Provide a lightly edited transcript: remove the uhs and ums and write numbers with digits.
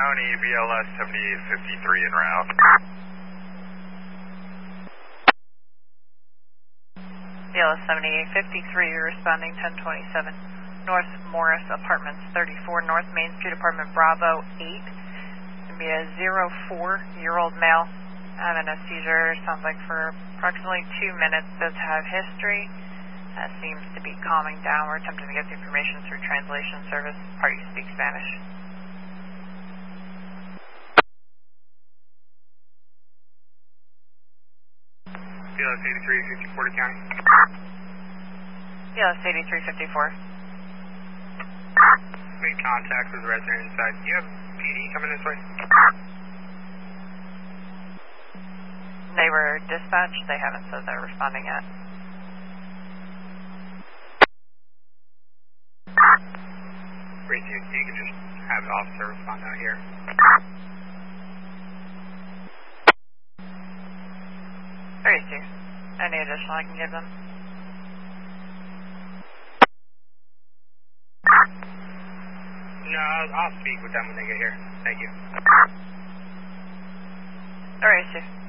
County, BLS 7853 en route. BLS 7853, you're responding 1027. North Morris Apartments, 34 North Main Street, Apartment Bravo 8. It's going to be a 04-year-old male having a seizure, sounds like for approximately 2 minutes, does have history, seems to be calming down. We're attempting to get the information through translation service. Party speak Spanish. BLS 8354 to County. BLS 8354. Made contact with the resident inside. Do you have PD coming this way? They were dispatched. They haven't said they're responding yet. Great, you can just have the officer respond out here. Very soon. Any additional I can give them? No, I'll speak with them when they get here. Thank you. All right, Sue.